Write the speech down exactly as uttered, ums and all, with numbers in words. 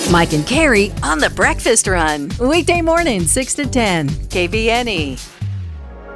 Mike and Carrie on the Breakfast Run. Weekday morning, six to ten. K B N E.